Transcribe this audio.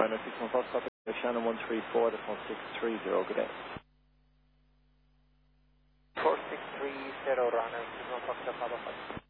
Runner 61 Foxtrot, Shannon 134, that's 1630, good day. 4630 Runner 61 Foxtrot, Papa 5.